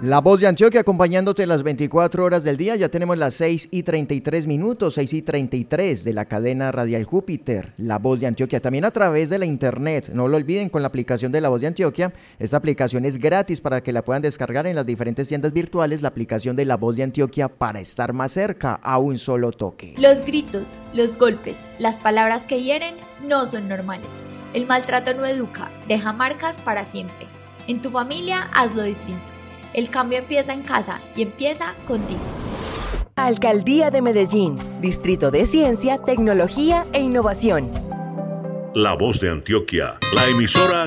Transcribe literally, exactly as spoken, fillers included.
La Voz de Antioquia acompañándote las veinticuatro horas del día. Ya tenemos las seis y treinta y tres minutos, seis y treinta y tres de la cadena radial Júpiter, La Voz de Antioquia. También a través de la internet, no lo olviden, con la aplicación de La Voz de Antioquia. Esta aplicación es gratis para que la puedan descargar en las diferentes tiendas virtuales. La aplicación de La Voz de Antioquia para estar más cerca a un solo toque. Los gritos, los golpes, las palabras que hieren no son normales. El maltrato no educa, deja marcas para siempre. En tu familia, hazlo distinto. El cambio empieza en casa y empieza contigo. Alcaldía de Medellín, Distrito de Ciencia, Tecnología e Innovación. La Voz de Antioquia, la emisora